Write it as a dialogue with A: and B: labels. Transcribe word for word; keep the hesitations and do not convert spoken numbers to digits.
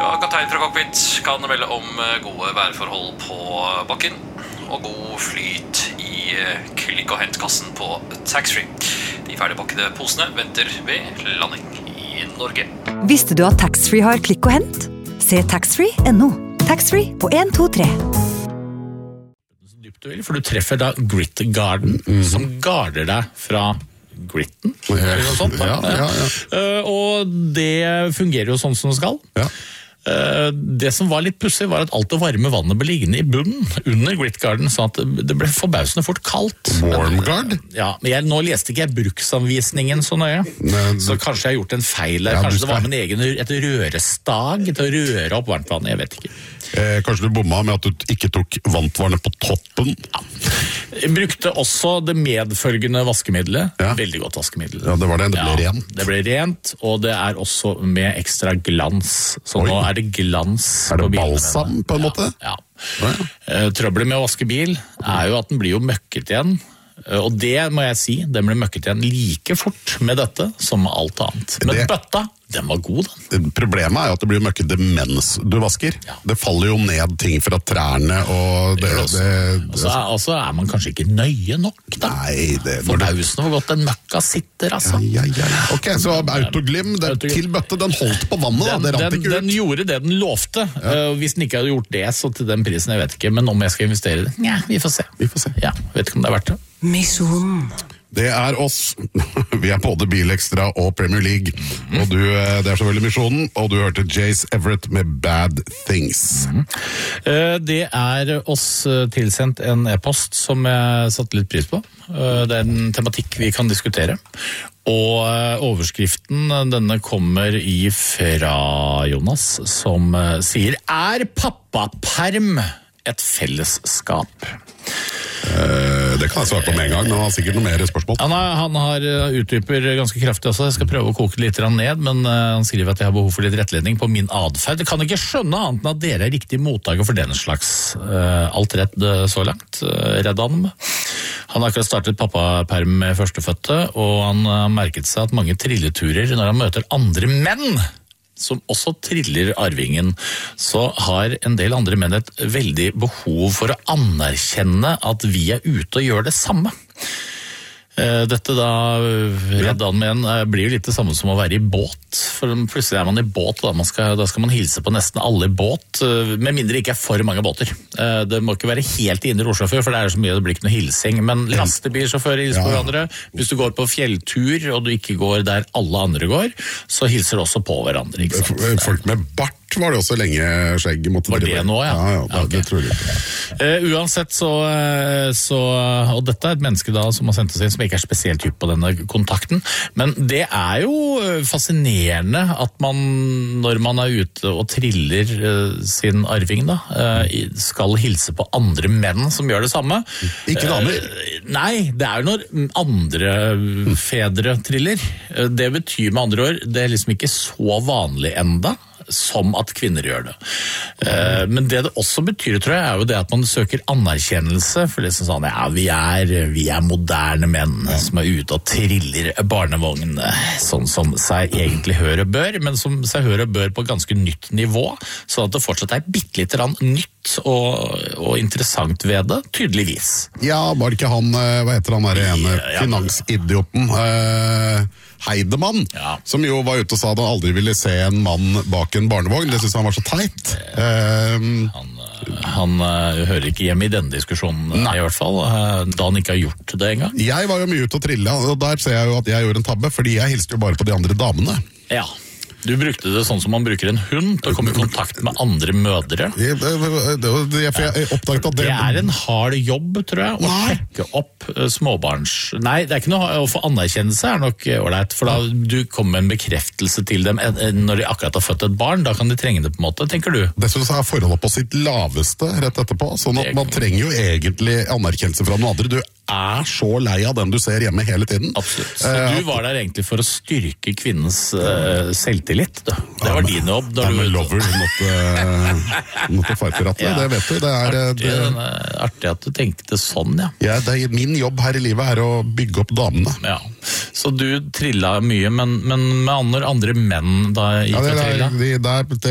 A: Ja, kaptein fra cockpit kan melde om gode værforhold på bakken og god flyt i klikk- og hentkassen på taxfree. De ferdigpakkede posene venter ved landing i Norge.
B: Visste du at taxfree har klikk og hent? Se taxfree punktum no. Taxfree på en to tre.
C: For du treffer da Grit Garden, mm-hmm. som garder deg fra gritten, eller noe sånt.
D: Ja, ja, ja.
C: Uh, og det fungerer jo sånn som det skal.
D: Ja.
C: Uh, det som var litt pussig var at alt det varme vannet ble liggende i bunnen under Grit Garden, sånn at det ble forbausende fort kaldt.
D: Warmguard?
C: Ja, men jeg, nå leste ikke jeg bruksanvisningen så nøye,
D: men,
C: så kanskje jeg har gjort en feil der.
D: Ja,
C: kanskje
D: skal...
C: det var med en egen et rørestag til å røre opp varmtvannet, jeg vet ikke.
D: Eh, kanskje du bomma med at du ikke tok varmtvannet på toppen?
C: Ja. Jeg brukte også det medfølgende vaskemiddelet.
D: Ja.
C: Veldig godt vaskemiddel.
D: Ja, det var det. Det ble
C: ja,
D: rent.
C: Det ble rent, og det er også med ekstra glans. Så Oi. Nå er det glans
D: er det
C: på bilene.
D: Balsam på en måte?
C: Ja. ja. ja. Trøbbelet med å vaske bil er jo at den blir jo møkket igjen. Og det må jeg si, den ble møkket igjen like fort med dette som med alt annet. Men det... bøtta, den var god, den.
D: Problemet er jo at det blir møkket mens du vasker. Ja. Det faller jo ned ting fra trærne, og det... det, det...
C: Og så er, altså er man kanskje ikke nøye nok, da.
D: Nei, det...
C: Forbausende hvor godt den møkka sitter, altså.
D: Ja, ja, ja. Ok, så Autoglim, det, til bøtte, den holdt på vannet,
C: den,
D: da. Det rant
C: den,
D: ikke ut.
C: Den gjorde det den lovte. Ja. Uh, hvis den ikke hadde gjort det, så til den prisen, jeg vet ikke. Men om jeg skal investere i det? Ja, vi får se.
D: Vi får se.
C: Ja, vet ikke om det er verdt det.
B: Misjon.
D: Det er oss. Vi er både Bilekstra og Premier League. Mm. Og du, det er selvfølgelig Misjonen, og du hørte Jace Everett med Bad Things.
C: Mm. Det er oss tilsendt en e-post som jeg satte litt pris på. Det er en tematikk vi kan diskutere. Og overskriften, denne kommer ifra Jonas, som sier: Er pappaperm et fellesskap?
D: Uh, det kan jeg svare på med en gang, men han har sikkert noe mer spørsmål.
C: Han har, han har utdyper ganske kraftig også. Jeg skal prøve å koke det litt ned, men uh, han skriver at jeg har behov for litt rettledning på min adferd. Jeg kan ikke skjønne annet enn at dere er riktig mottaker for denne slags uh, alt redd uh, så langt. Uh, redd han. Han har akkurat startet pappaperm med førstefødte, og han har uh, merket seg at mange trilleturer når han møter andre menn som også triller arvingen, så har en del andre menn et veldig behov for å anerkjenne at vi er ute og gjør det samme. Dette da, reddan med en, blir jo litt det samme som å være i båt, for plutselig er man i båt, da, man skal, da skal man hilse på nesten alle i båt, med mindre det ikke er for mange båter. Det må ikke være helt i indre Oslofjord, for det er så mye, det blir ikke noe hilsing, men lastebilsjåfører hilser på hverandre. Hvis du går på fjelltur, og du ikke går der alle andre går, så hilser du også på hverandre, ikke sant?
D: Folk med bart var det også lenge skjegg måtte
C: var det nå, ja?
D: Ja, ja, det,
C: okay.
D: det tror jeg ikke.
C: Uh, uansett så, så, og dette er et menneske da som har sendt oss inn, som ikke er spesielt hypp på denne kontakten, men det er jo fascinerende at man, når man er ute og triller uh, sin arving da, uh, skal hilse på andre menn som gjør det samme.
D: Ikke damer?
C: Uh, nei, det er jo når andre fedre triller. Uh, det betyr med andre ord, det er liksom ikke så vanlig enda, som at kvinner gjør det. Uh, men det det også betyr, tror jeg, er jo det at man søker anerkjennelse, for liksom sånn, ja, vi er, vi er moderne menn som er ute og triller barnevognene, sånn som seg egentlig hører bør, men som seg hører bør på ganske nytt nivå, så at det fortsatt er bitte litt nytt og, og interessant ved det, tydeligvis.
D: Ja, var det ikke han, hva heter han der ene, ja, ja. Finansidioten, uh... Heidemann, ja. Som jo var ute og sa at han aldri ville se en mann bak en barnevogn. Det synes han var så teit. Um,
C: han, han uh, hører ikke hjemme i denne diskusjonen, nei. I hvert fall, uh, da han ikke har gjort det en gang.
D: Jeg var jo mye ute og trille, og der ser jeg jo at jeg gjorde en tabbe, fordi jeg hilste jo bare på de andre damene.
C: Ja. Du brukte det sånn som man bruker en hund til å komme i kontakt med andre mødre.
D: Jeg, jeg, jeg, jeg oppdaget at det...
C: Det er en hard jobb, tror jeg, å sjekke opp småbarns... Nei, det er ikke noe å få anerkjennelse er nok ordentlig, for da du kommer med en bekreftelse til dem når de akkurat har født et barn, da kan de trenge det på en måte, tenker du?
D: Dessuten er forholdet på sitt laveste rett etterpå, sånn at man trenger jo egentlig anerkjennelse fra noen andre. Du er så lei av den du ser hjemme hele tiden.
C: Absolutt. Så uh, du var der egentlig for å styrke kvinnens uh, selvtillit. Det var din jobb.
D: I'm a lover, not, uh, not a fighter. Ja. Det vet du. Det er
C: artig,
D: det,
C: den, artig at du tenkte sånn, ja.
D: Ja, det er, min jobb her i livet er å bygge opp damene.
C: Ja. Så du trilla mye, men, men med andre, andre menn da gikk ja, det, og trilla?
D: Det, det, det,